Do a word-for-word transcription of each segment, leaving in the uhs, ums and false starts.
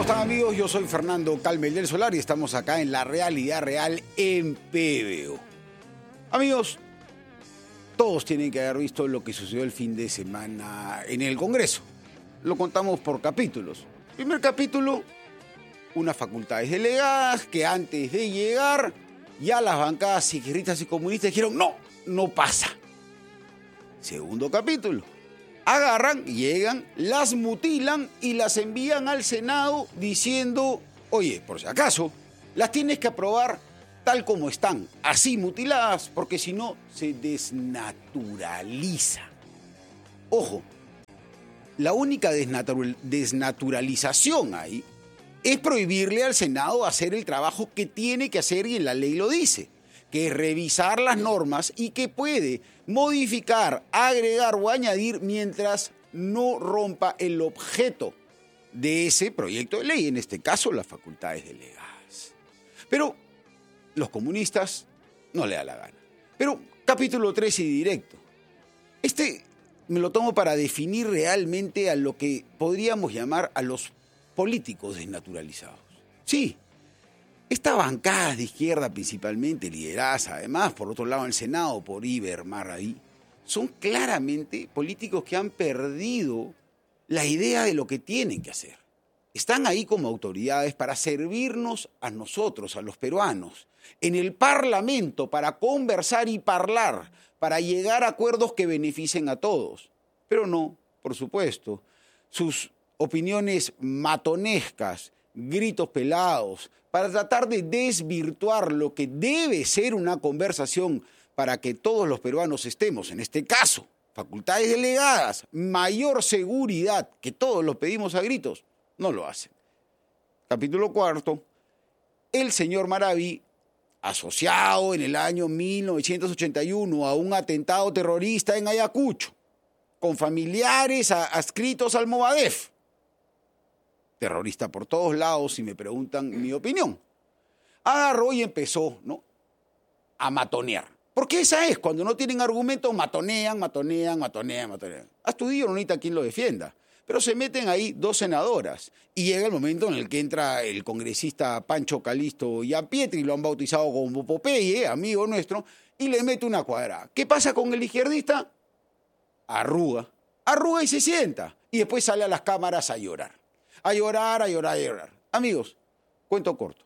están, amigos? Yo soy Fernando Calmel del Solar y estamos acá en La Realidad Real en P B O. Amigos, todos tienen que haber visto lo que sucedió el fin de semana en el Congreso. Lo contamos por capítulos. Primer capítulo, unas facultades delegadas que antes de llegar ya las bancadas izquierdistas y comunistas dijeron no, no pasa. Segundo capítulo, agarran, llegan, las mutilan y las envían al Senado diciendo, oye, por si acaso, las tienes que aprobar tal como están, así mutiladas, porque si no se desnaturaliza. Ojo, la única desnatural, desnaturalización ahí es prohibirle al Senado hacer el trabajo que tiene que hacer y en la ley lo dice, que es revisar las normas y que puede modificar, agregar o añadir mientras no rompa el objeto de ese proyecto de ley, en este caso las facultades delegadas. Pero los comunistas no le da la gana. Pero capítulo tres y directo. Este me lo tomo para definir realmente a lo que podríamos llamar a los políticos desnaturalizados. Sí. Estas bancadas de izquierda principalmente, lideradas además, por otro lado en el Senado, por Iber Marradí, son claramente políticos que han perdido la idea de lo que tienen que hacer. Están ahí como autoridades para servirnos a nosotros, a los peruanos, en el Parlamento para conversar y hablar, para llegar a acuerdos que beneficien a todos. Pero no, por supuesto, sus opiniones matonescas, gritos pelados, para tratar de desvirtuar lo que debe ser una conversación para que todos los peruanos estemos, en este caso, facultades delegadas, mayor seguridad, que todos lo pedimos a gritos, no lo hacen. Capítulo cuarto, el señor Marradí, asociado en el año mil novecientos ochenta y uno a un atentado terrorista en Ayacucho, con familiares adscritos al Movadef, terrorista por todos lados, si me preguntan mi opinión, agarró y empezó, ¿no?, a matonear. Porque esa es, cuando no tienen argumentos, matonean, matonean, matonean, matonean. Astudillo no necesita quien lo defienda, pero se meten ahí dos senadoras y llega el momento en el que entra el congresista Pancho Calisto Gianpietri, lo han bautizado como Popeye, amigo nuestro, y le mete una cuadrada. ¿Qué pasa con el izquierdista? Arruga, arruga y se sienta, y después sale a las cámaras a llorar. A llorar, a llorar, a llorar. Amigos, cuento corto.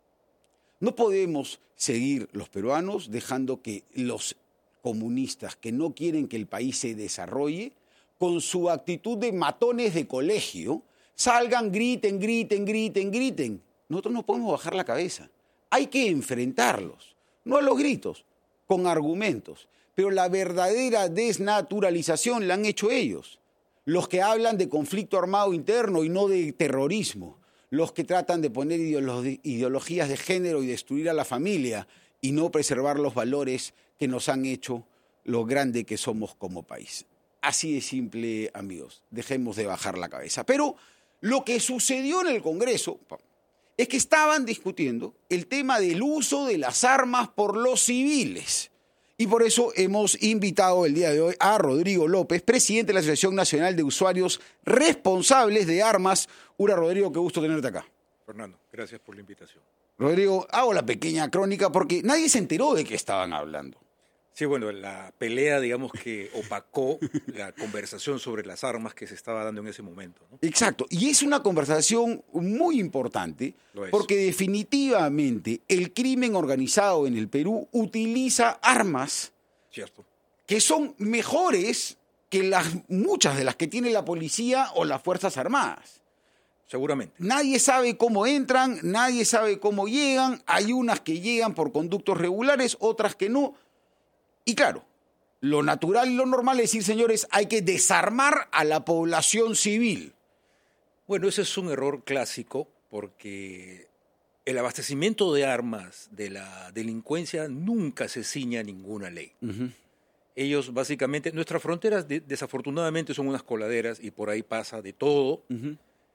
No podemos seguir los peruanos dejando que los comunistas que no quieren que el país se desarrolle, con su actitud de matones de colegio, salgan, griten, griten, griten, griten. Nosotros no podemos bajar la cabeza. Hay que enfrentarlos, no a los gritos, con argumentos. Pero la verdadera desnaturalización la han hecho ellos. Los que hablan de conflicto armado interno y no de terrorismo, los que tratan de poner ideologías de género y destruir a la familia y no preservar los valores que nos han hecho lo grande que somos como país. Así de simple, amigos, dejemos de bajar la cabeza. Pero lo que sucedió en el Congreso es que estaban discutiendo el tema del uso de las armas por los civiles. Y por eso hemos invitado el día de hoy a Rodrigo López, presidente de la Asociación Nacional de Usuarios Responsables de Armas. Ura, Rodrigo, qué gusto tenerte acá. Fernando, gracias por la invitación. Rodrigo, hago la pequeña crónica porque nadie se enteró de qué estaban hablando. Sí, bueno, la pelea, digamos, que opacó la conversación sobre las armas que se estaba dando en ese momento, ¿no? Exacto, y es una conversación muy importante porque definitivamente el crimen organizado en el Perú utiliza armas Cierto. que son mejores que las, muchas de las que tiene la policía o las Fuerzas Armadas. Seguramente. Nadie sabe cómo entran, nadie sabe cómo llegan, hay unas que llegan por conductos regulares, otras que no. Y claro, lo natural y lo normal es decir, señores, hay que desarmar a la población civil. Bueno, ese es un error clásico porque el abastecimiento de armas de la delincuencia nunca se ciña a ninguna ley. Uh-huh. Ellos básicamente, nuestras fronteras de, desafortunadamente son unas coladeras y por ahí pasa de todo. Uh-huh.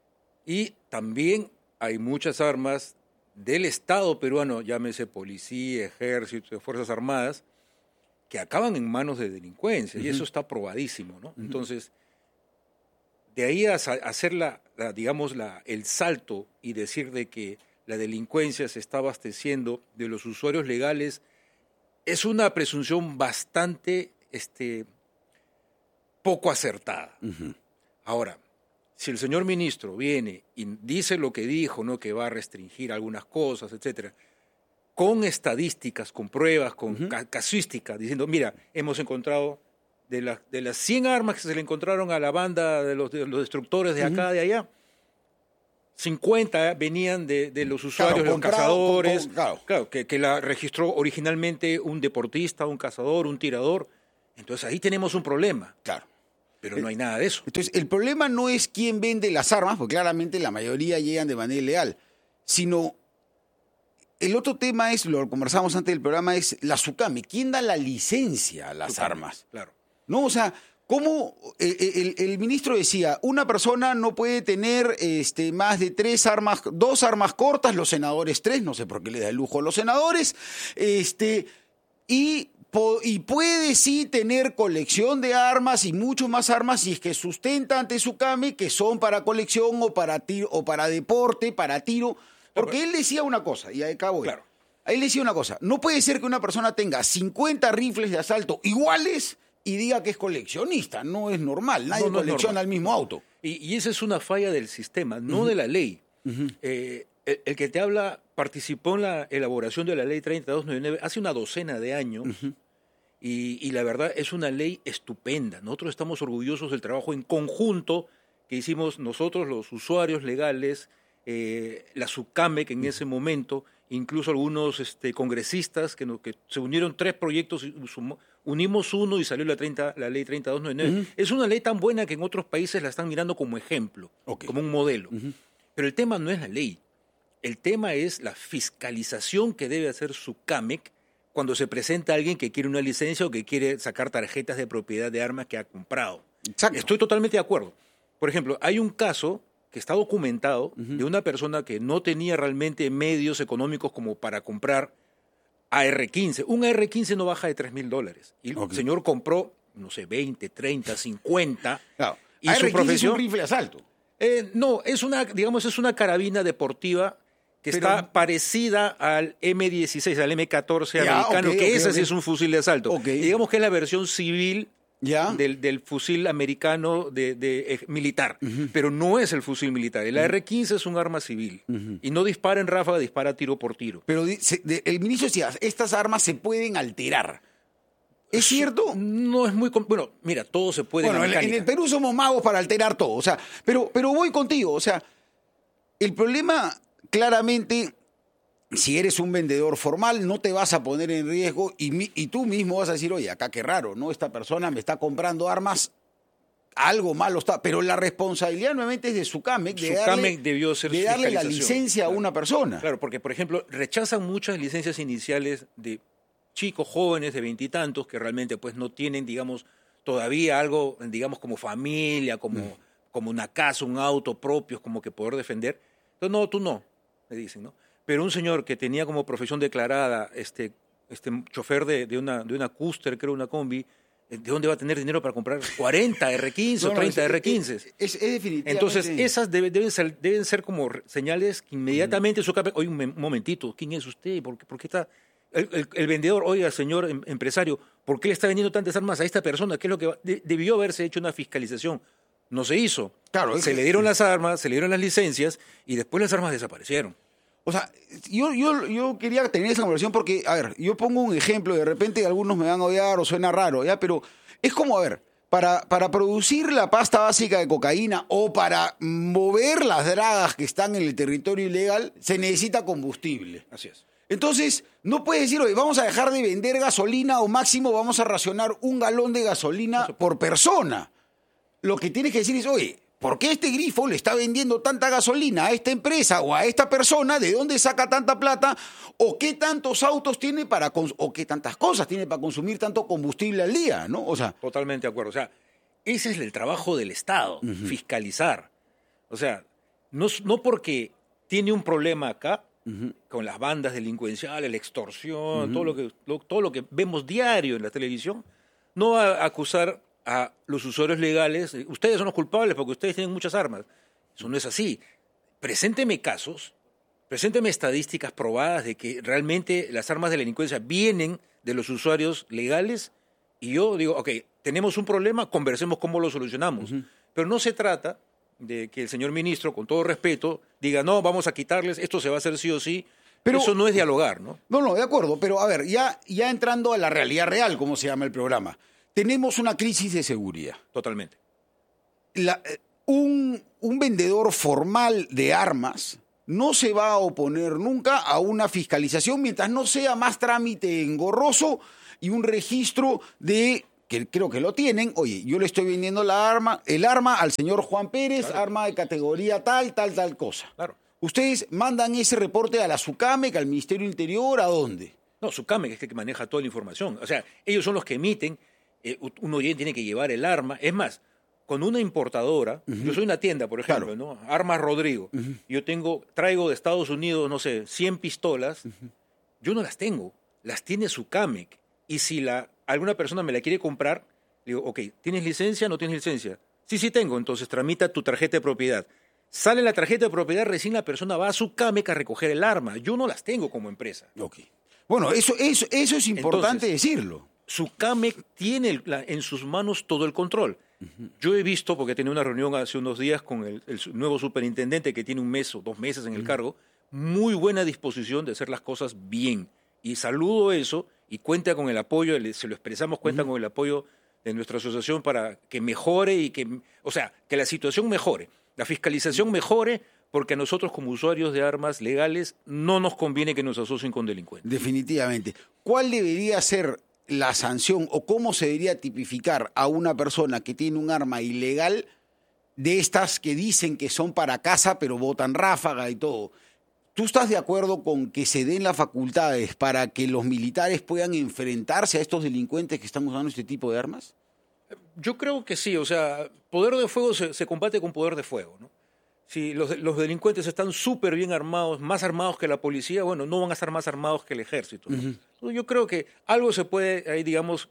Y también hay muchas armas del Estado peruano, llámese policía, ejército, fuerzas armadas, que acaban en manos de delincuencia, uh-huh. y eso está probadísimo, ¿no? Uh-huh. Entonces, de ahí a sa- hacer la, la, digamos, la, el salto y decir de que la delincuencia se está abasteciendo de los usuarios legales es una presunción bastante este, poco acertada. Uh-huh. Ahora, si el señor ministro viene y dice lo que dijo, ¿no?, que va a restringir algunas cosas, etcétera, con estadísticas, con pruebas, con uh-huh. ca- casuística, diciendo, mira, hemos encontrado de, la, de las cien armas que se le encontraron a la banda de los, de los destructores de acá, uh-huh. de allá, cincuenta venían de, de los usuarios, claro, los comprado, cazadores, con, con, claro. Claro, que, que la registró originalmente un deportista, un cazador, un tirador. Entonces ahí tenemos un problema. Claro. Pero no hay nada de eso. Entonces, el problema no es quién vende las armas, porque claramente la mayoría llegan de manera ilegal, sino el otro tema es, lo conversamos antes del programa, es la SUCAME. ¿Quién da la licencia a las SUCAME, armas? Claro. ¿No? O sea, ¿cómo el, el, el ministro decía, una persona no puede tener este, más de tres armas, dos armas cortas, los senadores tres, no sé por qué le da el lujo a los senadores, este, y... Y puede sí tener colección de armas y mucho más armas si es que sustenta ante SUCAME que son para colección o para tiro, o para deporte, para tiro. Porque no, él decía una cosa, y ahí acabo. Claro. Él decía una cosa, no puede ser que una persona tenga cincuenta rifles de asalto iguales y diga que es coleccionista. No es normal, nadie no, no colecciona el mismo auto. Y, y esa es una falla del sistema, no uh-huh. de la ley. Uh-huh. Eh, el, el que te habla participó en la elaboración de la ley treinta y dos noventa y nueve hace una docena de años. Uh-huh. Y, y la verdad es una ley estupenda. Nosotros estamos orgullosos del trabajo en conjunto que hicimos nosotros, los usuarios legales, eh, la SUCAME, que en ese momento, incluso algunos este, congresistas, que, no, que se unieron tres proyectos, sumó, unimos uno y salió la, treinta, la ley treinta y dos noventa y nueve. Uh-huh. Es una ley tan buena que en otros países la están mirando como ejemplo, okay. como un modelo. Uh-huh. Pero el tema no es la ley. El tema es la fiscalización que debe hacer SUCAMEC cuando se presenta alguien que quiere una licencia o que quiere sacar tarjetas de propiedad de armas que ha comprado. Exacto. Estoy totalmente de acuerdo. Por ejemplo, hay un caso que está documentado uh-huh. de una persona que no tenía realmente medios económicos como para comprar A R quince. Un A R quince no baja de tres mil dólares. Y okay. el señor compró, no sé, veinte, treinta, cincuenta. Claro. Y A R quince su profesión, es un rifle de asalto. Eh, no, es una, digamos, es una carabina deportiva que Pero, está parecida al M dieciséis, al M catorce ya, americano, okay, que okay, ese okay. sí es un fusil de asalto. Okay. Y digamos que es la versión civil ¿Ya? Del, del fusil americano de, de, de, militar, uh-huh. pero no es el fusil militar. El uh-huh. A R quince es un arma civil uh-huh. y no dispara en ráfaga, dispara tiro por tiro. Pero se, de, el ministro decía, estas armas se pueden alterar. ¿Es cierto? No es muy... Bueno, mira, todo se puede... Bueno, en, en el Perú somos magos para alterar todo, o sea, pero, pero voy contigo, o sea, el problema... Claramente, si eres un vendedor formal, no te vas a poner en riesgo y, mi, y tú mismo vas a decir, oye, acá qué raro, ¿no? Esta persona me está comprando armas, algo malo está. Pero la responsabilidad nuevamente es de SUCAMEC, de SUCAMEC darle, debió ser de darle la licencia claro. a una persona. Claro, porque, por ejemplo, rechazan muchas licencias iniciales de chicos jóvenes de veintitantos que realmente pues no tienen, digamos, todavía algo, digamos, como familia, como, mm. como una casa, un auto propios, como que poder defender. Entonces, no, tú no. Le dicen, ¿no? Pero un señor que tenía como profesión declarada este, este chofer de, de, una, de una Custer, creo, una combi, ¿de dónde va a tener dinero para comprar cuarenta R quince no, o treinta no, es, R quince? Es, es, es definitivamente... Entonces, esas debe, deben, ser, deben ser como señales que inmediatamente mm. su oye, un momentito, ¿quién es usted? ¿Por qué, por qué está...? El, el, el vendedor, oiga, señor em, empresario, ¿por qué le está vendiendo tantas armas a esta persona? ¿Qué es lo que va? De, debió haberse hecho una fiscalización. No se hizo. Claro, se es, le dieron las armas, se le dieron las licencias y después las armas desaparecieron. O sea, yo, yo, yo quería tener esa conversación porque, a ver, yo pongo un ejemplo, de repente algunos me van a odiar o suena raro, ¿ya? Pero es como, a ver, para, para producir la pasta básica de cocaína o para mover las dragas que están en el territorio ilegal, se necesita combustible. Así es. Entonces, no puedes decir, oye, vamos a dejar de vender gasolina o máximo vamos a racionar un galón de gasolina no por persona. Lo que tienes que decir es, oye, ¿por qué este grifo le está vendiendo tanta gasolina a esta empresa o a esta persona? ¿De dónde saca tanta plata? ¿O qué tantos autos tiene para cons- o qué tantas cosas tiene para consumir tanto combustible al día? ¿No? O sea, totalmente de acuerdo. O sea, ese es el trabajo del Estado, uh-huh. fiscalizar. O sea, no, no porque tiene un problema acá uh-huh. con las bandas delincuenciales, la extorsión, uh-huh. todo lo que lo, todo lo que vemos diario en la televisión, no va a acusar a los usuarios legales, ustedes son los culpables porque ustedes tienen muchas armas. Eso no es así. Presénteme casos, presénteme estadísticas probadas de que realmente las armas de la delincuencia vienen de los usuarios legales y yo digo, ok, tenemos un problema, conversemos cómo lo solucionamos. Uh-huh. Pero no se trata de que el señor ministro, con todo respeto, diga, no, vamos a quitarles, esto se va a hacer sí o sí. Pero eso no es dialogar, ¿no? No, no, de acuerdo, pero a ver, ya, ya entrando a la realidad real, como se llama el programa, tenemos una crisis de seguridad. Totalmente. La, un, un vendedor formal de armas no se va a oponer nunca a una fiscalización mientras no sea más trámite engorroso y un registro de, que creo que lo tienen, oye, yo le estoy vendiendo la arma, el arma al señor Juan Pérez, claro. Arma de categoría tal, tal, tal cosa. Claro. ¿Ustedes mandan ese reporte a la SUCAMEC, al Ministerio del Interior, a dónde? No, SUCAMEC es el que maneja toda la información. O sea, ellos son los que emiten, eh, uno tiene que llevar el arma. Es más, con una importadora, uh-huh. yo soy una tienda, por ejemplo, claro. ¿no? Armas Rodrigo. Uh-huh. Yo tengo, traigo de Estados Unidos, no sé, cien pistolas. Uh-huh. Yo no las tengo, las tiene SUCAMEC. Y si la, alguna persona me la quiere comprar, le digo, ok, ¿tienes licencia o no tienes licencia? Sí, sí tengo, entonces tramita tu tarjeta de propiedad. Sale la tarjeta de propiedad, recién la persona va a SUCAMEC a recoger el arma. Yo no las tengo como empresa. Okay. Bueno, eso, eso, eso es importante Entonces, decirlo. SUCAMEC tiene la, en sus manos todo el control. Uh-huh. Yo he visto, porque tenía una reunión hace unos días con el, el nuevo superintendente que tiene un mes o dos meses en el uh-huh. cargo, muy buena disposición de hacer las cosas bien. Y saludo eso y cuenta con el apoyo, se lo expresamos, cuenta uh-huh. con el apoyo de nuestra asociación para que mejore y que, o sea, que la situación mejore. La fiscalización mejore porque a nosotros como usuarios de armas legales no nos conviene que nos asocien con delincuentes. Definitivamente. ¿Cuál debería ser la sanción o cómo se debería tipificar a una persona que tiene un arma ilegal de estas que dicen que son para caza pero botan ráfaga y todo? ¿Tú estás de acuerdo con que se den las facultades para que los militares puedan enfrentarse a estos delincuentes que están usando este tipo de armas? Yo creo que sí, o sea, poder de fuego se, se combate con poder de fuego, ¿no? Si los, los delincuentes están súper bien armados, más armados que la policía, bueno, no van a estar más armados que el ejército, ¿no? Uh-huh. Entonces, yo creo que algo se puede, ahí digamos,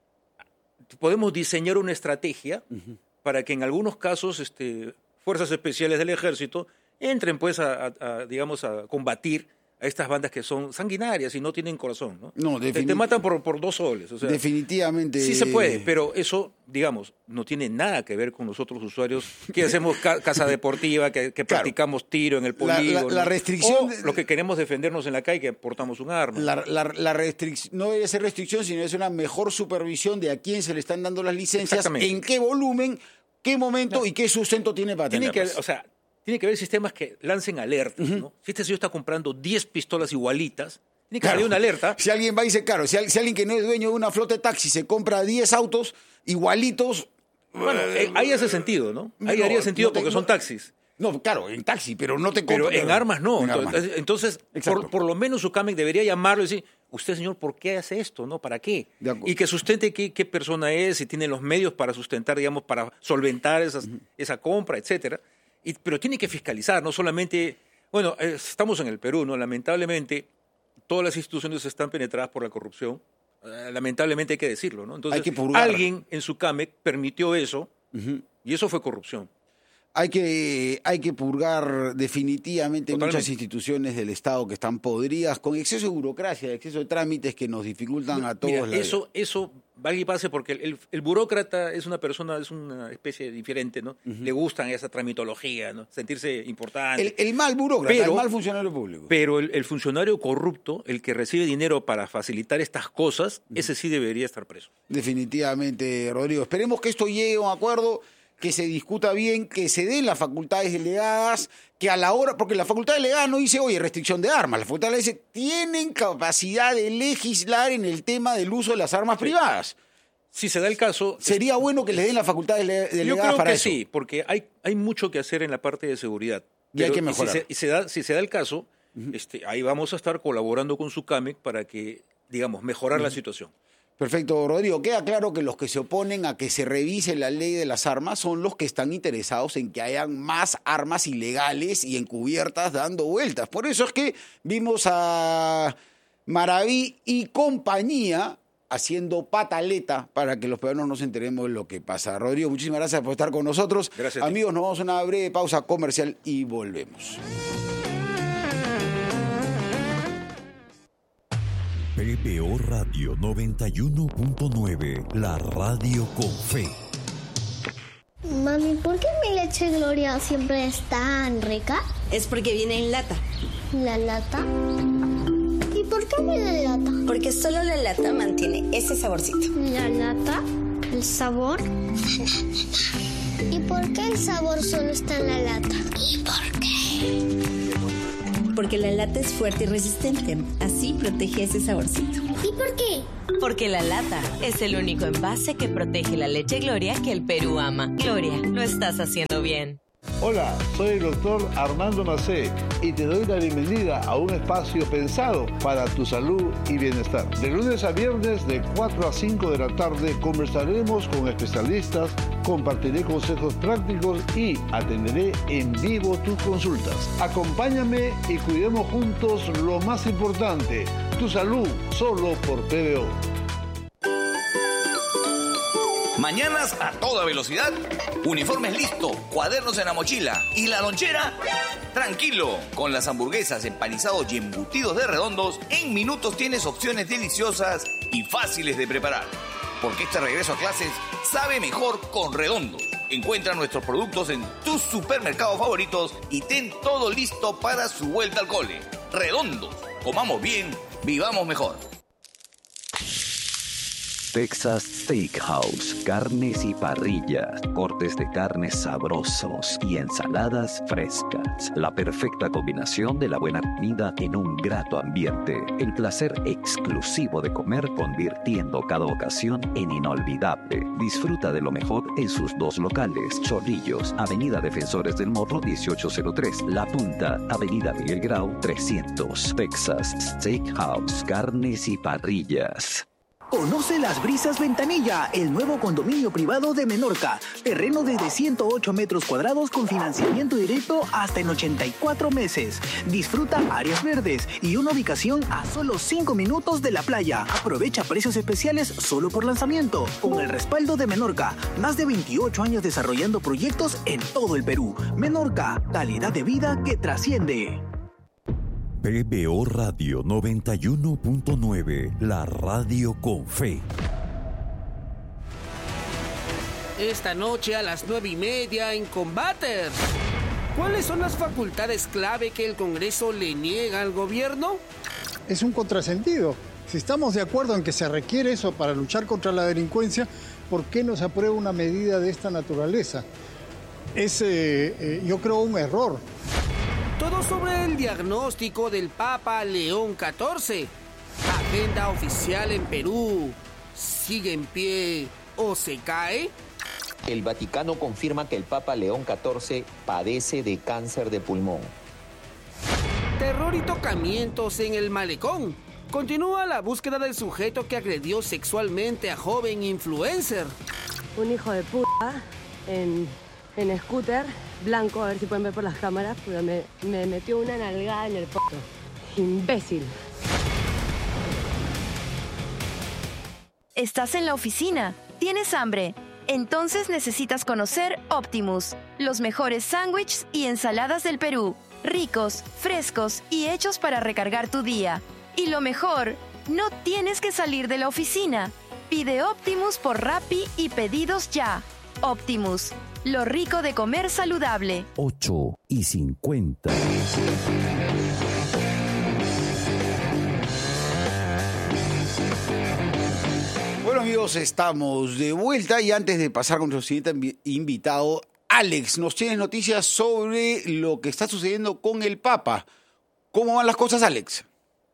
podemos diseñar una estrategia uh-huh. para que en algunos casos este, fuerzas especiales del ejército entren, pues, a, a, a digamos, a combatir a estas bandas que son sanguinarias y no tienen corazón, ¿no? No, te, te matan por, por dos soles. O sea, definitivamente. Sí se puede, pero eso, digamos, no tiene nada que ver con nosotros usuarios que hacemos ca- casa deportiva, que, que claro. practicamos tiro en el polígono. La, la, la restricción... O lo que queremos defendernos en la calle, que portamos un arma. La, la, la restricción no debe ser restricción, sino es una mejor supervisión de a quién se le están dando las licencias, en qué volumen, qué momento no. y qué sustento tiene para tiene tenerlas. Que, o sea, Tiene que haber sistemas que lancen alertas, uh-huh. ¿no? Si este señor está comprando diez pistolas igualitas, tiene que claro. salir una alerta. Si alguien va y dice, claro, si, si alguien que no es dueño de una flota de taxi se compra diez autos igualitos... Bueno, eh, ahí hace sentido, ¿no? Ahí no, haría sentido no te, porque son taxis. No, claro, en taxi, pero no te compra. Pero en armas no. En entonces, armas. entonces por, por lo menos SUCAMEC debería llamarlo y decir, usted, señor, ¿por qué hace esto? ¿No? ¿Para qué? Y que sustente qué, qué persona es, si tiene los medios para sustentar, digamos, para solventar esas, uh-huh. esa compra, etcétera. Y, pero tiene que fiscalizar, no solamente... Bueno, eh, estamos en el Perú, ¿no? Lamentablemente, todas las instituciones están penetradas por la corrupción. Eh, lamentablemente hay que decirlo, ¿no? Entonces, hay que purgar. Alguien en SUCAMEC permitió eso, uh-huh. y eso fue corrupción. Hay que, hay que purgar definitivamente Totalmente. Muchas instituciones del Estado que están podridas, con exceso de burocracia, exceso de trámites que nos dificultan a todos. Mira, la eso, eso vale y pase porque el, el, el burócrata es una persona, es una especie diferente, ¿no? Uh-huh. Le gustan esa tramitología, ¿no? Sentirse importante. El, el mal burócrata, pero, el mal funcionario público. Pero el, el funcionario corrupto, el que recibe dinero para facilitar estas cosas, uh-huh. ese sí debería estar preso. Definitivamente, Rodrigo. Esperemos que esto llegue a un acuerdo, que se discuta bien, que se den las facultades delegadas, que a la hora, porque la facultad delegada no dice, oye, restricción de armas, la facultad delegada dice, tienen capacidad de legislar en el tema del uso de las armas sí. privadas. Si se da el caso... Sería bueno que les den las facultades delegadas yo creo para que eso. Sí, porque hay, hay mucho que hacer en la parte de seguridad. Y hay que mejorar. Y si se, y se da, si se da el caso, uh-huh. este, ahí vamos a estar colaborando con SUCAMEC para que, digamos, mejorar uh-huh. la situación. Perfecto, Rodrigo. Queda claro que los que se oponen a que se revise la ley de las armas son los que están interesados en que hayan más armas ilegales y encubiertas dando vueltas. Por eso es que vimos a Maraví y compañía haciendo pataleta para que los peruanos nos enteremos de lo que pasa. Rodrigo, muchísimas gracias por estar con nosotros. Gracias. Amigos, nos vamos a una breve pausa comercial y volvemos. P B O Radio noventa y uno punto nueve, la radio con fe. Mami, ¿por qué mi leche Gloria siempre es tan rica? Es porque viene en lata. ¿La lata? ¿Y por qué viene en lata? Porque solo la lata mantiene ese saborcito. ¿La lata? ¿El sabor? ¿Y por qué el sabor solo está en la lata? ¿Y por qué? Porque la lata es fuerte y resistente. Así protege ese saborcito. ¿Y por qué? Porque la lata es el único envase que protege la leche Gloria que el Perú ama. Gloria, lo estás haciendo bien. Hola, soy el doctor Armando Macé y te doy la bienvenida a un espacio pensado para tu salud y bienestar. De lunes a viernes de cuatro a cinco de la tarde conversaremos con especialistas, compartiré consejos prácticos y atenderé en vivo tus consultas. Acompáñame y cuidemos juntos lo más importante, tu salud, solo por P B O. Mañanas a toda velocidad, uniformes listo, cuadernos en la mochila y la lonchera, tranquilo. Con las hamburguesas, empanizados y embutidos de Redondos, en minutos tienes opciones deliciosas y fáciles de preparar. Porque este regreso a clases sabe mejor con Redondos. Encuentra nuestros productos en tus supermercados favoritos y ten todo listo para su vuelta al cole. Redondos, comamos bien, vivamos mejor. Texas Steakhouse, carnes y parrillas, cortes de carnes sabrosos y ensaladas frescas. La perfecta combinación de la buena comida en un grato ambiente. El placer exclusivo de comer convirtiendo cada ocasión en inolvidable. Disfruta de lo mejor en sus dos locales. Chorrillos, Avenida Defensores del Morro dieciocho cero tres. La Punta, Avenida Miguel Grau trescientos. Texas Steakhouse, carnes y parrillas. Conoce Las Brisas Ventanilla, el nuevo condominio privado de Menorca. Terreno desde ciento ocho metros cuadrados con financiamiento directo hasta en ochenta y cuatro meses. Disfruta áreas verdes y una ubicación a solo cinco minutos de la playa. Aprovecha precios especiales solo por lanzamiento. Con el respaldo de Menorca, más de veintiocho años desarrollando proyectos en todo el Perú. Menorca, calidad de vida que trasciende. P B O Radio noventa y uno punto nueve, la radio con fe. Esta noche a las nueve y media en Combaters. ¿Cuáles son las facultades clave que el Congreso le niega al gobierno? Es un contrasentido. Si estamos de acuerdo en que se requiere eso para luchar contra la delincuencia, ¿por qué no se aprueba una medida de esta naturaleza? Es, eh, eh, yo creo, un error. Todo sobre el diagnóstico del Papa León catorce. Agenda oficial en Perú. ¿Sigue en pie o se cae? El Vaticano confirma que el Papa León catorce padece de cáncer de pulmón. Terror y tocamientos en el malecón. Continúa la búsqueda del sujeto que agredió sexualmente a joven influencer. Un hijo de puta en, en scooter blanco, a ver si pueden ver por las cámaras, pero me, me metió una nalgada en el poto. Imbécil. ¿Estás en la oficina? ¿Tienes hambre? Entonces necesitas conocer Optimus, los mejores sándwiches y ensaladas del Perú. Ricos, frescos y hechos para recargar tu día. Y lo mejor, no tienes que salir de la oficina. Pide Optimus por Rappi y pedidos ya. Optimus, lo rico de comer saludable. ocho y cincuenta. Bueno, amigos, estamos de vuelta y antes de pasar con nuestro siguiente invitado, Alex, nos tienes noticias sobre lo que está sucediendo con el Papa. ¿Cómo van las cosas, Alex?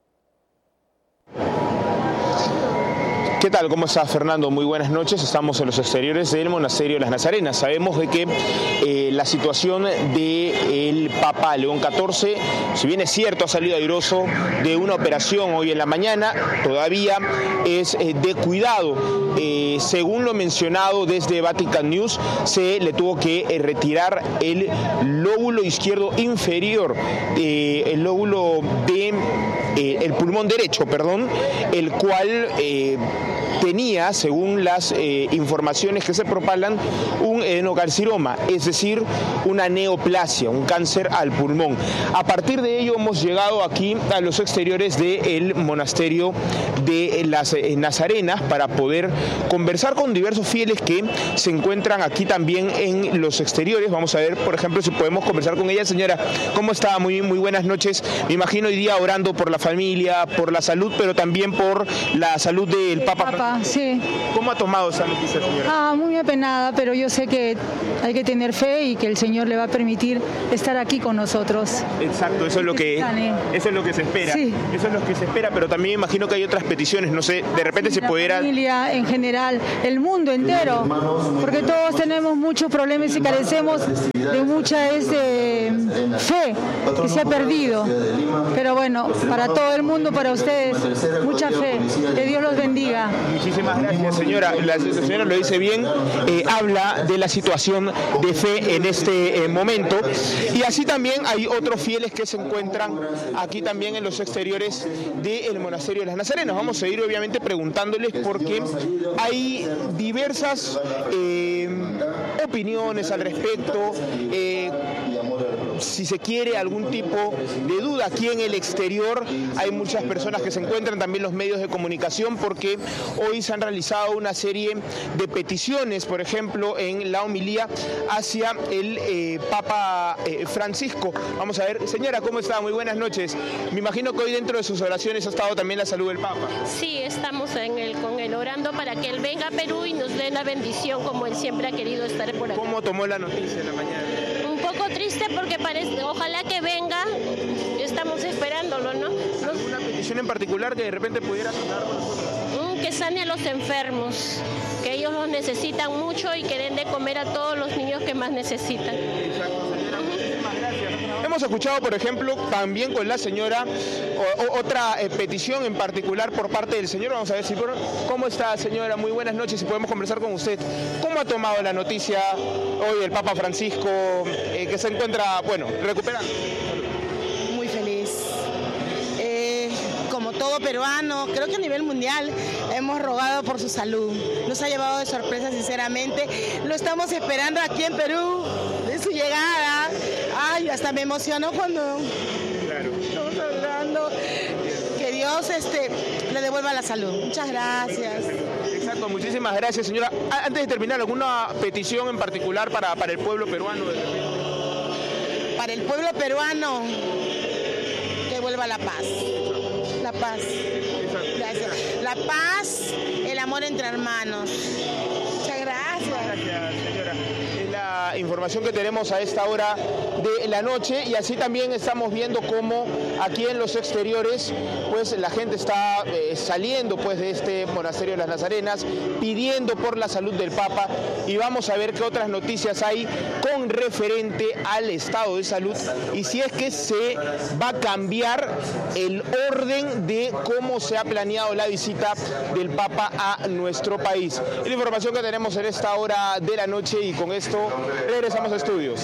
¿Qué tal? ¿Cómo estás, Fernando? Muy buenas noches. Estamos en los exteriores del Monasterio de las Nazarenas. Sabemos de que eh, la situación del Papa León catorce, si bien es cierto, ha salido airoso de una operación hoy en la mañana, todavía es eh, de cuidado. Eh, según lo mencionado desde Vatican News, se le tuvo que eh, retirar el lóbulo izquierdo inferior, eh, el lóbulo de... Eh, el pulmón derecho, perdón, el cual... Eh, tenía, según las eh, informaciones que se propalan, un adenocarcinoma, es decir, una neoplasia, un cáncer al pulmón. A partir de ello hemos llegado aquí a los exteriores del monasterio de las Nazarenas para poder conversar con diversos fieles que se encuentran aquí también en los exteriores. Vamos a ver, por ejemplo, si podemos conversar con ella. Señora, ¿cómo está? Muy, muy buenas noches. Me imagino hoy día orando por la familia, por la salud, pero también por la salud del Papa. Papa, sí. ¿Cómo ha tomado esa noticia, señora? Ah, muy apenada, pero yo sé que hay que tener fe y que el Señor le va a permitir estar aquí con nosotros. Exacto, eso es lo que, eso es lo que se espera. Sí. Eso es lo que se espera, pero también imagino que hay otras peticiones, no sé, de repente se pudiera... La familia en general, el mundo entero, porque todos tenemos muchos problemas y carecemos de mucha este, fe que se ha perdido. Pero bueno, para todo el mundo, para ustedes, mucha fe. Que Dios los bendiga. Muchísimas gracias, señora. La, la señora lo dice bien, eh, habla de la situación de fe en este eh, momento. Y así también hay otros fieles que se encuentran aquí también en los exteriores del monasterio de las Nazarenas. Vamos a ir obviamente preguntándoles porque hay diversas eh, opiniones al respecto, eh, si se quiere algún tipo de duda. Aquí en el exterior hay muchas personas que se encuentran, también los medios de comunicación, porque hoy se han realizado una serie de peticiones, por ejemplo, en la homilía hacia el eh, Papa eh, Francisco. Vamos a ver, señora, ¿cómo está? Muy buenas noches. Me imagino que hoy dentro de sus oraciones ha estado también la salud del Papa. Sí, estamos en el, con él orando para que él venga a Perú y nos dé la bendición como él siempre ha querido estar por acá. ¿Cómo tomó la noticia en la mañana? Un poco triste porque parece, ojalá que venga, estamos esperándolo, ¿no? Nos... ¿Alguna petición en particular que de repente pudiera sonar con nosotros? Que sane a los enfermos, que ellos los necesitan mucho y que den de comer a todos los niños que más necesitan. Exacto, señora, muchísimas gracias. Hemos escuchado, por ejemplo, también con la señora o, o, otra eh, petición en particular por parte del señor. Vamos a ver si... ¿Cómo está, señora? Muy buenas noches, si podemos conversar con usted. ¿Cómo ha tomado la noticia hoy del Papa Francisco eh, que se encuentra, bueno, recuperando? Muy feliz. Eh, como todo peruano, creo que a nivel mundial hemos rogado por su salud. Nos ha llevado de sorpresa, sinceramente. Lo estamos esperando aquí en Perú, de su llegada. Ay, hasta me emocionó cuando claro. estamos hablando. Que Dios este, le devuelva la salud. Muchas gracias. Exacto, muchísimas gracias, señora. Antes de terminar, ¿alguna petición en particular para, para el pueblo peruano? Para el pueblo peruano, que vuelva la paz. La paz. Gracias. La paz, el amor entre hermanos. Muchas gracias. Gracias, señora. Es la información que tenemos a esta hora de la noche, y así también estamos viendo cómo aquí en los exteriores pues la gente está eh, saliendo pues de este monasterio de las Nazarenas pidiendo por la salud del Papa, y vamos a ver qué otras noticias hay con referente al estado de salud y si es que se va a cambiar el orden de cómo se ha planeado la visita del Papa a nuestro país. Es la información que tenemos en esta hora de la noche, y con esto regresamos a estudios.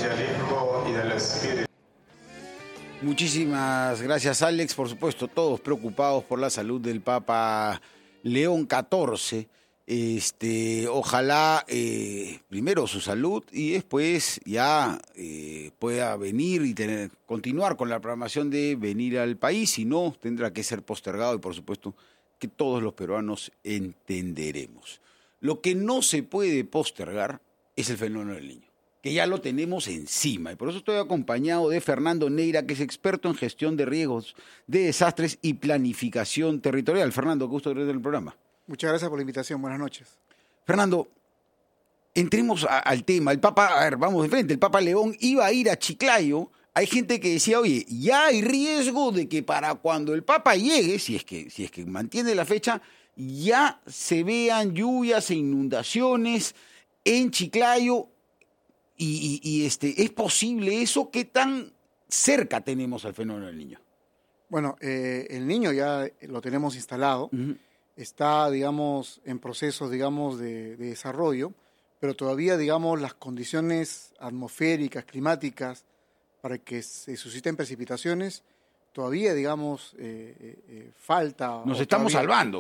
Muchísimas gracias, Alex. Por supuesto, todos preocupados por la salud del Papa León catorce. Este, ojalá eh, primero su salud y después ya eh, pueda venir y tener, continuar con la programación de venir al país. Si no, tendrá que ser postergado, y por supuesto que todos los peruanos entenderemos. Lo que no se puede postergar es el fenómeno del niño, que ya lo tenemos encima, y por eso estoy acompañado de Fernando Neira, que es experto en gestión de riesgos, de desastres y planificación territorial. Fernando, qué gusto tenerte en el programa. Muchas gracias por la invitación, buenas noches. Fernando, entremos a, al tema. El Papa, a ver, vamos de frente, el Papa León iba a ir a Chiclayo. Hay gente que decía, oye, ya hay riesgo de que para cuando el Papa llegue, si es que, si es que mantiene la fecha, ya se vean lluvias e inundaciones en Chiclayo. Y, y, y este, ¿es posible eso? ¿Qué tan cerca tenemos al fenómeno del niño? Bueno, eh, el niño ya lo tenemos instalado. Uh-huh. Está, digamos, en procesos, digamos, de, de desarrollo, pero todavía, digamos, las condiciones atmosféricas, climáticas, para que se susciten precipitaciones, todavía, digamos, eh, eh, falta. Nos estamos todavía, salvando.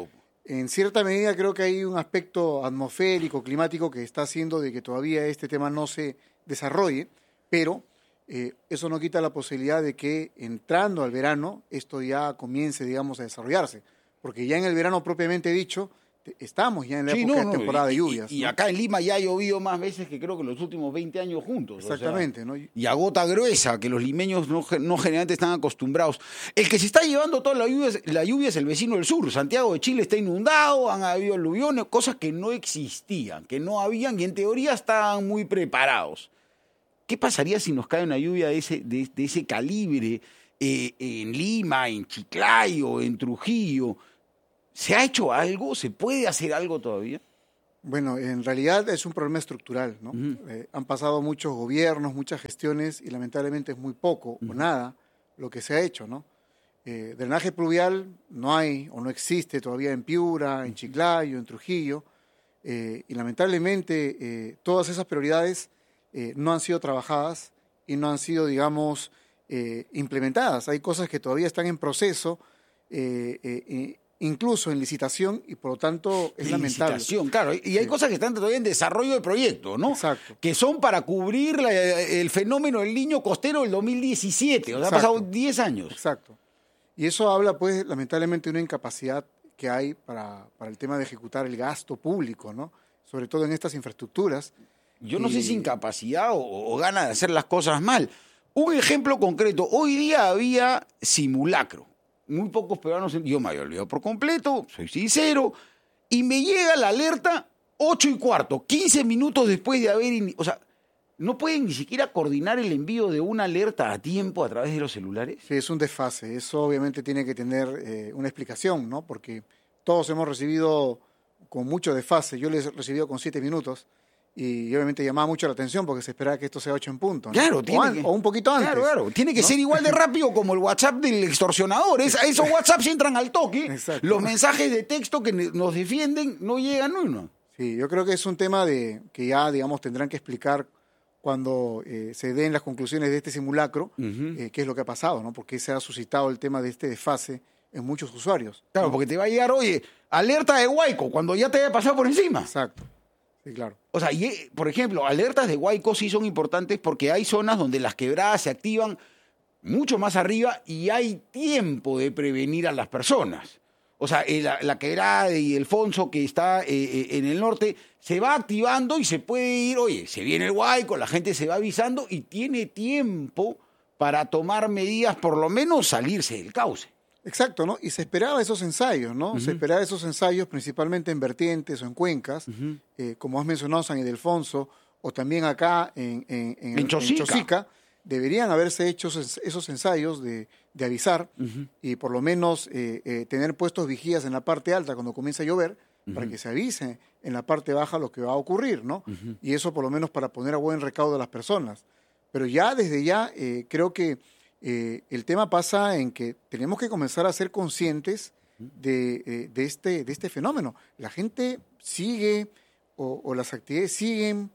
en cierta medida creo que hay un aspecto atmosférico, climático, que está haciendo de que todavía este tema no se desarrolle, pero eh, eso no quita la posibilidad de que entrando al verano esto ya comience, digamos, a desarrollarse, porque ya en el verano propiamente dicho estamos ya en la sí, época no, de no, temporada y, de lluvias. Y, y ¿no? acá en Lima ya ha llovido más veces que creo que los últimos veinte años juntos. Exactamente. O sea, ¿no? Y a gota gruesa, que los limeños no, no generalmente están acostumbrados. El que se está llevando toda la lluvia, es, la lluvia es el vecino del sur. Santiago de Chile está inundado, han habido aluviones, cosas que no existían, que no habían y en teoría estaban muy preparados. ¿Qué pasaría si nos cae una lluvia de ese, de, de ese calibre eh, en Lima, en Chiclayo, en Trujillo? ¿Se ha hecho algo? ¿Se puede hacer algo todavía? Bueno, en realidad es un problema estructural, ¿no? Uh-huh. Eh, han pasado muchos gobiernos, muchas gestiones y lamentablemente es muy poco uh-huh. o nada lo que se ha hecho, ¿no? Eh, drenaje pluvial no hay o no existe todavía en Piura, en Chiclayo, en Trujillo eh, y lamentablemente eh, todas esas prioridades eh, no han sido trabajadas y no han sido, digamos, eh, implementadas. Hay cosas que todavía están en proceso eh, eh, eh, incluso en licitación y por lo tanto es lamentable. Licitación, claro, y hay sí. cosas que están todavía en desarrollo de proyecto, ¿no? Exacto. Que son para cubrir la, el fenómeno del Niño Costero del dos mil diecisiete, o sea, Exacto. ha pasado diez años. Exacto. Y eso habla, pues, lamentablemente de una incapacidad que hay para, para el tema de ejecutar el gasto público, ¿no? Sobre todo en estas infraestructuras. Yo no y... sé si incapacidad o, o gana de hacer las cosas mal. Un ejemplo concreto, hoy día había simulacro. Muy pocos peruanos, yo me había olvidado por completo, soy sincero, y me llega la alerta ocho y cuarto, quince minutos después de haber... In... O sea, ¿no pueden ni siquiera coordinar el envío de una alerta a tiempo a través de los celulares? Sí, es un desfase. Eso obviamente tiene que tener eh, una explicación, ¿no? Porque todos hemos recibido con mucho desfase. Yo les he recibido con siete minutos. Y obviamente llamaba mucho la atención porque se esperaba que esto sea ocho en punto, ¿no? Claro, tiene o, an- que, o un poquito antes. Claro, claro. Tiene que ¿no? ser igual de rápido como el WhatsApp del extorsionador. Es, esos WhatsApps entran al toque. Exacto. Los mensajes de texto que nos defienden no llegan uno. Sí, yo creo que es un tema de que ya, digamos, tendrán que explicar cuando eh, se den las conclusiones de este simulacro, uh-huh. eh, qué es lo que ha pasado, ¿no? Porque se ha suscitado el tema de este desfase en muchos usuarios. Claro, ¿no? porque te va a llegar, oye, alerta de Huayco, cuando ya te haya pasado por encima. Exacto. Sí, claro. O sea, y, por ejemplo, alertas de Huayco sí son importantes porque hay zonas donde las quebradas se activan mucho más arriba y hay tiempo de prevenir a las personas. O sea, la, la quebrada de Ildefonso que está eh, en el norte se va activando y se puede ir, oye, se viene el Huayco, la gente se va avisando y tiene tiempo para tomar medidas, por lo menos salirse del cauce. Exacto, ¿no? Y se esperaba esos ensayos, ¿no? Uh-huh. Se esperaba esos ensayos principalmente en vertientes o en cuencas, uh-huh. eh, como has mencionado, San Ildefonso, o también acá en, en, en, en, Chosica. en Chosica. Deberían haberse hecho esos ensayos de, de avisar uh-huh. y por lo menos eh, eh, tener puestos vigías en la parte alta cuando comienza a llover, uh-huh. para que se avise en la parte baja lo que va a ocurrir, ¿no? Uh-huh. Y eso por lo menos para poner a buen recaudo a las personas. Pero ya desde ya eh, creo que Eh, el tema pasa en que tenemos que comenzar a ser conscientes de, eh, de, este, de este fenómeno. La gente sigue o, o las actividades siguen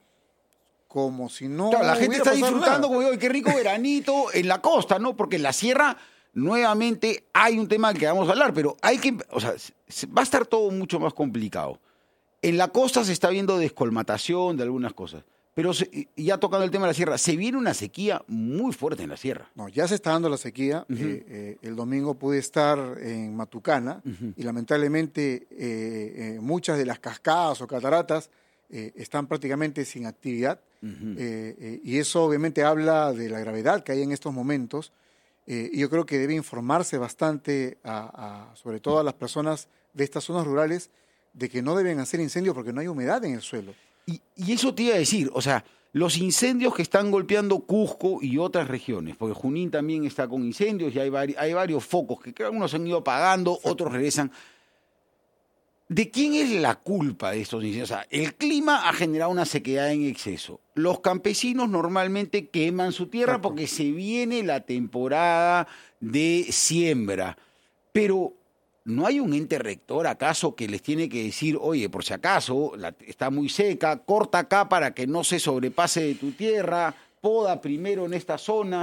como si no claro, la gente está disfrutando, nada. como digo, qué rico veranito en la costa, ¿no? Porque en la sierra, nuevamente, hay un tema que vamos a hablar, pero hay que, o sea, va a estar todo mucho más complicado. En la costa se está viendo descolmatación de algunas cosas. Pero se, ya tocando el tema de la sierra, se viene una sequía muy fuerte en la sierra. No, ya se está dando la sequía. Uh-huh. eh, eh, el domingo pude estar en Matucana uh-huh. y lamentablemente eh, eh, muchas de las cascadas o cataratas eh, están prácticamente sin actividad. Uh-huh. eh, eh, y eso obviamente habla de la gravedad que hay en estos momentos. Eh, y yo creo que debe informarse bastante, a, a, sobre todo a las personas de estas zonas rurales, de que no deben hacer incendios porque no hay humedad en el suelo. Y, y eso te iba a decir, o sea, los incendios que están golpeando Cusco y otras regiones, porque Junín también está con incendios y hay, vari, hay varios focos que algunos han ido apagando, otros regresan. ¿De quién es la culpa de estos incendios? O sea, el clima ha generado una sequedad en exceso. Los campesinos normalmente queman su tierra porque se viene la temporada de siembra, pero ¿no hay un ente rector acaso que les tiene que decir, oye, por si acaso la, está muy seca, corta acá para que no se sobrepase de tu tierra, poda primero en estas zonas?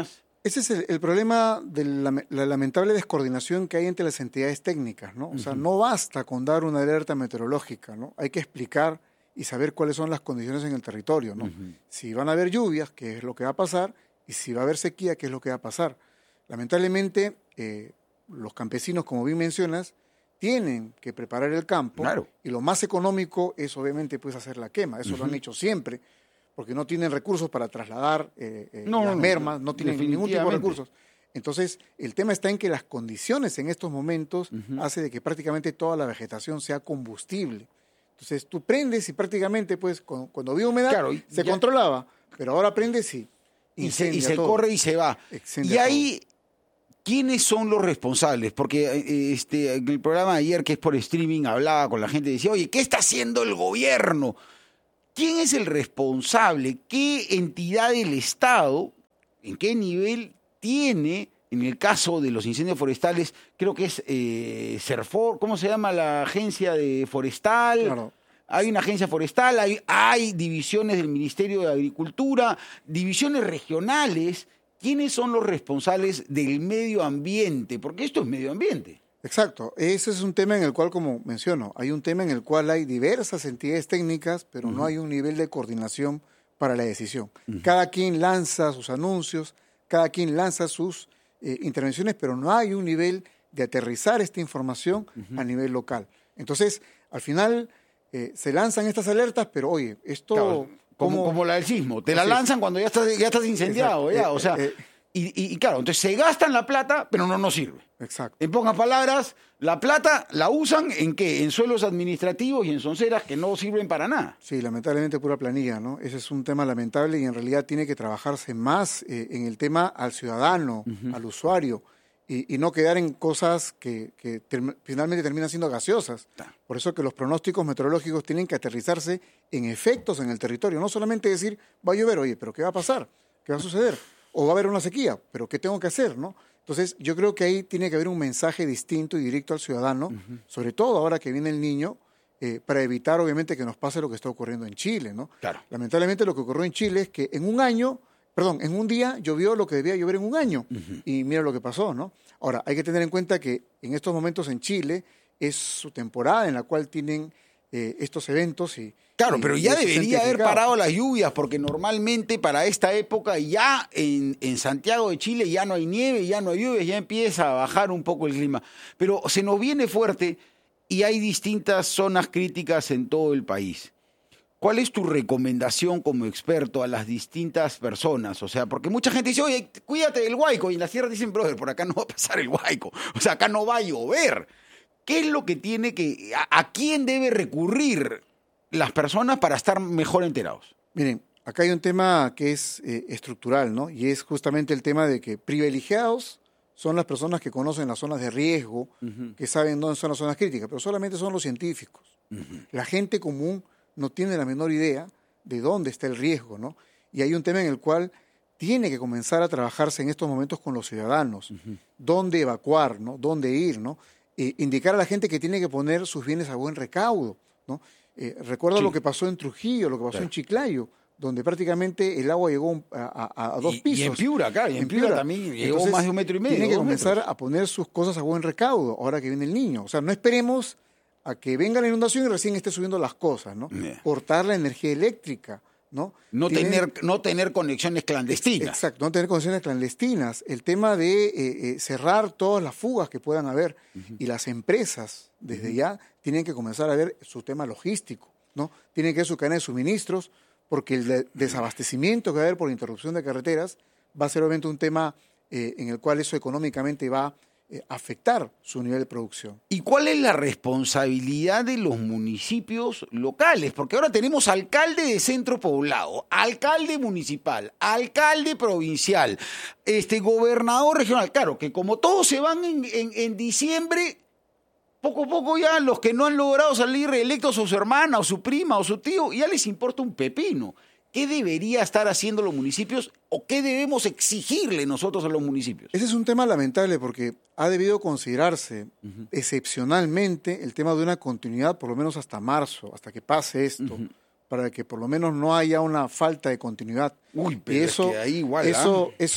Ese es el, el problema de la, la lamentable descoordinación que hay entre las entidades técnicas, ¿no? O uh-huh. sea, no basta con dar una alerta meteorológica, ¿no? Hay que explicar y saber cuáles son las condiciones en el territorio, ¿no? Uh-huh. Si van a haber lluvias, qué es lo que va a pasar, y si va a haber sequía, qué es lo que va a pasar. Lamentablemente, eh, los campesinos, como bien mencionas, tienen que preparar el campo, claro. y lo más económico es obviamente pues hacer la quema. Eso uh-huh. lo han hecho siempre, porque no tienen recursos para trasladar eh, eh, no, las no, mermas, no tienen ningún tipo de recursos. Entonces, el tema está en que las condiciones en estos momentos uh-huh. hace de que prácticamente toda la vegetación sea combustible. Entonces, tú prendes y prácticamente, pues, cuando, cuando había humedad, claro, se ya... controlaba, pero ahora prendes y y se, y se corre y se va. Y ahí, ¿quiénes son los responsables? Porque este, en el programa de ayer, que es por streaming, hablaba con la gente y decía, oye, ¿qué está haciendo el gobierno? ¿Quién es el responsable? ¿Qué entidad del Estado, en qué nivel tiene, en el caso de los incendios forestales, creo que es eh, Serfor, ¿cómo se llama la agencia de forestal? Claro. Hay una agencia forestal, hay, hay divisiones del Ministerio de Agricultura, divisiones regionales. ¿Quiénes son los responsables del medio ambiente? Porque esto es medio ambiente. Exacto, ese es un tema en el cual, como menciono, hay un tema en el cual hay diversas entidades técnicas, pero uh-huh. no hay un nivel de coordinación para la decisión. Uh-huh. Cada quien lanza sus anuncios, cada quien lanza sus eh, intervenciones, pero no hay un nivel de aterrizar esta información uh-huh. a nivel local. Entonces, al final, eh, se lanzan estas alertas, pero oye, esto... Claro, como, como la del sismo, te la sí. lanzan cuando ya estás, ya estás incendiado, ya, eh, o sea... Eh, eh, Y, y, y claro, entonces se gastan la plata, pero no nos sirve. Exacto. En pocas palabras, la plata la usan en qué? En suelos administrativos y en sonceras que no sirven para nada. Sí, lamentablemente pura planilla, ¿no? Ese es un tema lamentable y en realidad tiene que trabajarse más eh, en el tema al ciudadano, uh-huh. al usuario, y, y no quedar en cosas que, que ter- finalmente terminan siendo gaseosas. Ah. Por eso que los pronósticos meteorológicos tienen que aterrizarse en efectos en el territorio, no solamente decir, va a llover, oye, pero ¿qué va a pasar? ¿Qué va a suceder? O va a haber una sequía, pero ¿qué tengo que hacer, no? Entonces, yo creo que ahí tiene que haber un mensaje distinto y directo al ciudadano, uh-huh. sobre todo ahora que viene el niño, eh, para evitar, obviamente, que nos pase lo que está ocurriendo en Chile, ¿no? Claro. Lamentablemente, lo que ocurrió en Chile es que en un año, perdón, en un día llovió lo que debía llover en un año, uh-huh. y mira lo que pasó, ¿no? Ahora, hay que tener en cuenta que en estos momentos en Chile es su temporada en la cual tienen eh, estos eventos y... Claro, pero ya debería haber parado las lluvias, porque normalmente para esta época ya en, en Santiago de Chile ya no hay nieve, ya no hay lluvias, ya empieza a bajar un poco el clima. Pero se nos viene fuerte y hay distintas zonas críticas en todo el país. ¿Cuál es tu recomendación como experto a las distintas personas? O sea, porque mucha gente dice, oye, cuídate del Huayco, y en la sierra dicen, brother, por acá no va a pasar el Huayco, o sea, acá no va a llover. ¿Qué es lo que tiene que, a, a quién debe recurrir las personas para estar mejor enterados? Miren, acá hay un tema que es eh, estructural, ¿no? Y es justamente el tema de que privilegiados son las personas que conocen las zonas de riesgo, uh-huh. que saben dónde son las zonas críticas, pero solamente son los científicos. Uh-huh. La gente común no tiene la menor idea de dónde está el riesgo, ¿no? Y hay un tema en el cual tiene que comenzar a trabajarse en estos momentos con los ciudadanos. Uh-huh. Dónde evacuar, ¿no? Dónde ir, ¿no? Eh, indicar a la gente que tiene que poner sus bienes a buen recaudo, ¿no? Eh, recuerda sí. lo que pasó en Trujillo, lo que pasó claro. en Chiclayo, donde prácticamente el agua llegó a, a, a dos y, pisos. Y en Piura, acá, y en, en Piura, Piura también llegó Entonces, más de un metro y medio. Tiene que comenzar metros. a poner sus cosas a buen recaudo, ahora que viene el niño. O sea, no esperemos a que venga la inundación y recién esté subiendo las cosas, ¿no? Yeah. Cortar la energía eléctrica, ¿no? No tener, no tener conexiones clandestinas. Exacto, no tener conexiones clandestinas. El tema de eh, eh, cerrar todas las fugas que puedan haber. Uh-huh. Y las empresas, desde uh-huh. ya, tienen que comenzar a ver su tema logístico, ¿no? Tienen que ver su cadena de suministros, porque el de- desabastecimiento que va a haber por interrupción de carreteras va a ser obviamente un tema eh, en el cual eso económicamente va a eh, afectar su nivel de producción. ¿Y cuál es la responsabilidad de los municipios locales? Porque ahora tenemos alcalde de centro poblado, alcalde municipal, alcalde provincial, este gobernador regional. Claro, que como todos se van en, en, en diciembre, poco a poco ya los que no han logrado salir reelectos, o su hermana, o su prima, o su tío, ya les importa un pepino. ¿Qué debería estar haciendo los municipios o qué debemos exigirle nosotros a los municipios? Ese es un tema lamentable porque ha debido considerarse uh-huh. excepcionalmente el tema de una continuidad por lo menos hasta marzo, hasta que pase esto, uh-huh. para que por lo menos no haya una falta de continuidad. Uy, pero y eso, es que ahí igual, eso, ¿ah? eso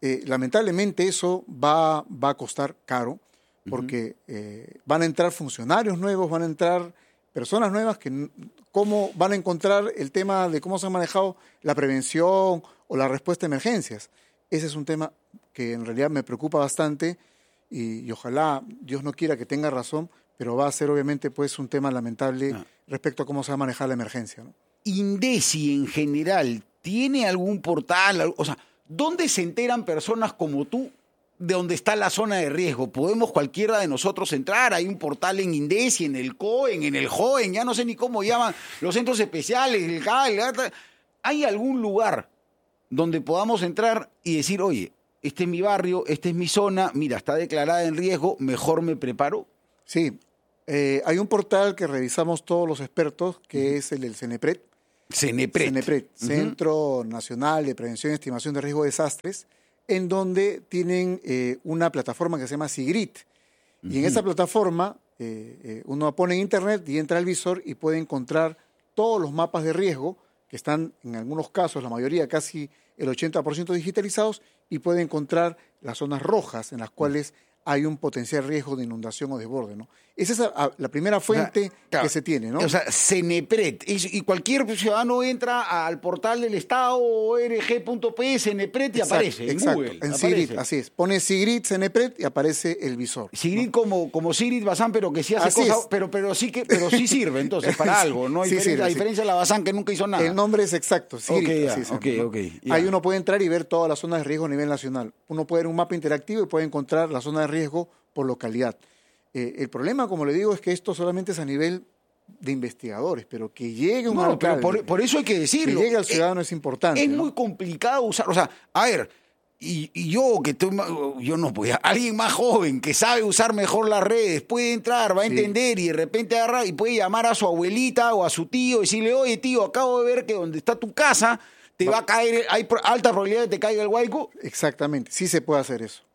eh, lamentablemente eso va, va a costar caro, porque uh-huh. eh, van a entrar funcionarios nuevos, van a entrar personas nuevas que cómo van a encontrar el tema de cómo se ha manejado la prevención o la respuesta a emergencias. Ese es un tema que en realidad me preocupa bastante y, y ojalá Dios no quiera que tenga razón, pero va a ser obviamente pues un tema lamentable ah. respecto a cómo se va a manejar la emergencia, ¿no? INDECI en general, ¿tiene algún portal? O sea, ¿dónde se enteran personas como tú de dónde está la zona de riesgo? ¿Podemos cualquiera de nosotros entrar? Hay un portal en INDECI, en el COEN, en el JOEN, ya no sé ni cómo llaman, los centros especiales, el C A L. ¿Hay algún lugar donde podamos entrar y decir, oye, este es mi barrio, esta es mi zona, mira, está declarada en riesgo, mejor me preparo? Sí, eh, hay un portal que revisamos todos los expertos, que uh-huh. es el del CENEPRED. CENEPRED. CENEPRED, uh-huh. Centro Nacional de Prevención y Estimación de Riesgo de Desastres, en donde tienen eh, una plataforma que se llama SIGRIT. Uh-huh. Y en esa plataforma eh, eh, uno pone en internet y entra al visor y puede encontrar todos los mapas de riesgo, que están en algunos casos, la mayoría, casi el ochenta por ciento digitalizados, y puede encontrar las zonas rojas en las cuales hay un potencial riesgo de inundación o desborde, ¿no? Esa es la, la primera fuente o sea, claro, que se tiene, ¿no? O sea, CENEPRED. Y, y cualquier ciudadano entra al portal del Estado, o r g punto p, CENEPRED, y exacto, aparece en exacto, Google. En aparece. Sigrid, así es. Pone Sigrid, CENEPRED y aparece el visor. Sigrid, ¿no? como, como Sigrid Bazán, pero que sí hace así cosas, es. pero, pero, sí que, pero sí sirve, entonces, para algo. No hay sí diferencia, sirve, a sí. diferencia de la Bazán, que nunca hizo nada. El nombre es exacto, Sigrid. Okay, así ya, es, okay, ¿no? okay, ya. Ahí uno puede entrar y ver todas las zonas de riesgo a nivel nacional. Uno puede ver un mapa interactivo y puede encontrar la zona de riesgo por localidad. Eh, el problema, como le digo, es que esto solamente es a nivel de investigadores, pero que llegue un no, alcalde, pero por, por eso hay que decirlo. Que llegue al ciudadano es, es importante. Es ¿no? muy complicado usar, o sea, a ver, y, y yo que estoy, yo no podía, alguien más joven que sabe usar mejor las redes, puede entrar, va a sí. entender y de repente agarra y puede llamar a su abuelita o a su tío y decirle, oye tío, acabo de ver que donde está tu casa te va, va a caer, hay alta probabilidad de que te caiga el huaico. Exactamente, sí se puede hacer eso.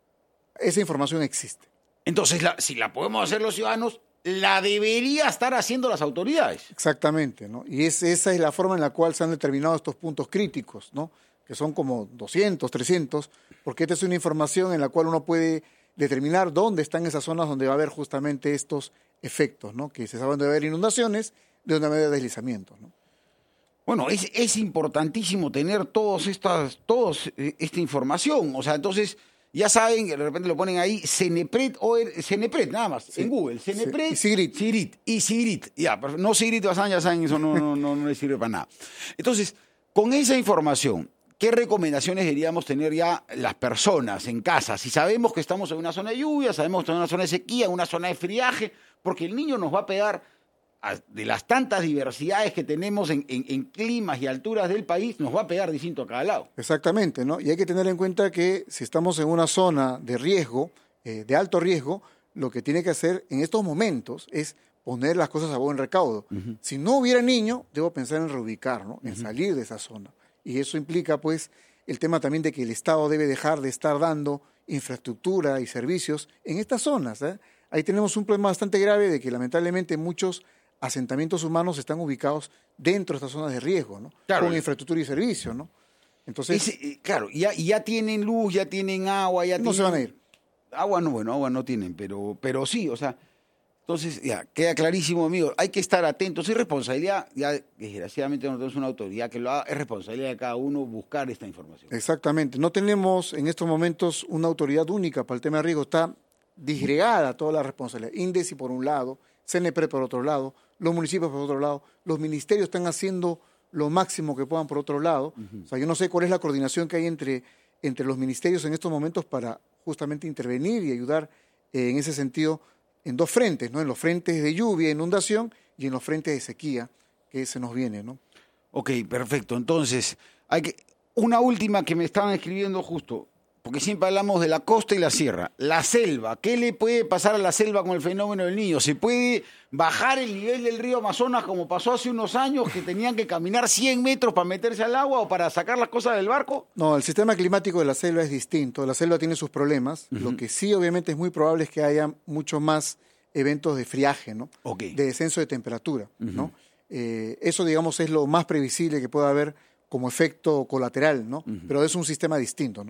Esa información existe. Entonces, la, si la podemos hacer los ciudadanos, la debería estar haciendo las autoridades. Exactamente, ¿no? Y es, esa es la forma en la cual se han determinado estos puntos críticos, ¿no? Que son como doscientos, trescientos, porque esta es una información en la cual uno puede determinar dónde están esas zonas donde va a haber justamente estos efectos, ¿no? Que se sabe dónde va a haber inundaciones, de dónde va a haber deslizamientos, ¿no? Bueno, es, es importantísimo tener todos estas, todos esta información, o sea, entonces... Ya saben, de repente lo ponen ahí, CENEPRED, o CENEPRED, nada más, sí, en Google. CENEPRED, sí, y Sigrid. Sigrid. Y Sigrid. Ya, no Sigrid Bazán, ya saben, eso no, no, no, no les sirve para nada. Entonces, con esa información, ¿qué recomendaciones deberíamos tener ya las personas en casa? Si sabemos que estamos en una zona de lluvia, sabemos que estamos en una zona de sequía, en una zona de friaje, porque el niño nos va a pegar... de las tantas diversidades que tenemos en, en, en climas y alturas del país, nos va a pegar distinto a cada lado. Exactamente, ¿no? Y hay que tener en cuenta que si estamos en una zona de riesgo, eh, de alto riesgo, lo que tiene que hacer en estos momentos es poner las cosas a buen recaudo. Uh-huh. Si no hubiera niño, debo pensar en reubicar, ¿no? En uh-huh. salir de esa zona. Y eso implica, pues, el tema también de que el Estado debe dejar de estar dando infraestructura y servicios en estas zonas, ¿eh? Ahí tenemos un problema bastante grave de que, lamentablemente, muchos asentamientos humanos están ubicados dentro de estas zonas de riesgo, ¿no? Claro. Con infraestructura y servicios, ¿no? Entonces, Ese, claro, ya, ya tienen luz, ya tienen agua, ya no tienen... se van a ir. Agua no, bueno, agua no tienen, pero, pero sí, o sea, entonces ya, queda clarísimo, amigo, hay que estar atentos, es responsabilidad, ya desgraciadamente no tenemos una autoridad que lo haga, es responsabilidad de cada uno buscar esta información. Exactamente, no tenemos en estos momentos una autoridad única para el tema de riesgo, está disgregada toda la responsabilidad, INDECI por un lado, CENEPRED por otro lado, los municipios por otro lado, los ministerios están haciendo lo máximo que puedan por otro lado. Uh-huh. O sea, yo no sé cuál es la coordinación que hay entre, entre los ministerios en estos momentos para justamente intervenir y ayudar eh, en ese sentido en dos frentes, ¿no? En los frentes de lluvia, inundación, y en los frentes de sequía que se nos viene, ¿no? Ok, perfecto. Entonces, hay que una última que me estaban escribiendo justo, porque siempre hablamos de la costa y la sierra. La selva, ¿qué le puede pasar a la selva con el fenómeno del Niño? ¿Se puede bajar el nivel del río Amazonas como pasó hace unos años, que tenían que caminar cien metros para meterse al agua o para sacar las cosas del barco? No, el sistema climático de la selva es distinto. La selva tiene sus problemas. Uh-huh. Lo que sí, obviamente, es muy probable es que haya mucho más eventos de friaje, ¿no? Okay. De descenso de temperatura, uh-huh. ¿no? Eh, eso, digamos, es lo más previsible que pueda haber como efecto colateral, ¿no? Uh-huh. Pero es un sistema distinto, ¿no?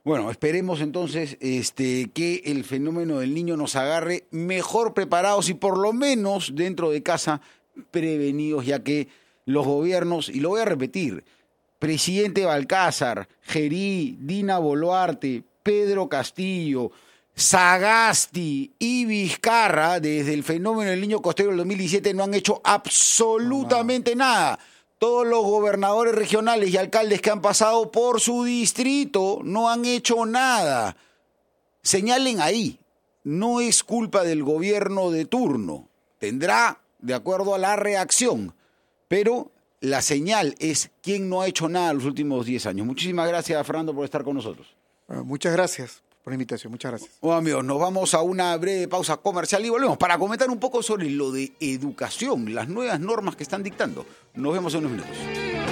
Bueno, esperemos entonces este, que el fenómeno del Niño nos agarre mejor preparados y por lo menos dentro de casa prevenidos, ya que los gobiernos, y lo voy a repetir, presidente Balcázar, Gerí, Dina Boluarte, Pedro Castillo, Sagasti y Vizcarra, desde el fenómeno del Niño costero del dos mil diecisiete, no han hecho absolutamente nada. Todos los gobernadores regionales y alcaldes que han pasado por su distrito no han hecho nada. Señalen ahí, no es culpa del gobierno de turno. Tendrá, de acuerdo a la reacción, pero la señal es quién no ha hecho nada en los últimos diez años. Muchísimas gracias, Fernando, por estar con nosotros. Bueno, muchas gracias por la invitación, muchas gracias. Bueno, amigos, nos vamos a una breve pausa comercial y volvemos para comentar un poco sobre lo de educación, las nuevas normas que están dictando. Nos vemos en unos minutos.